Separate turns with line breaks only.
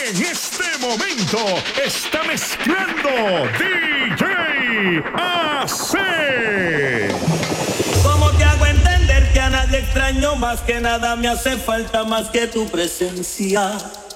En este momento está mezclando DJ AC.
¿Cómo te hago entender que a nadie extraño más que nada? Me hace falta más que tu presencia.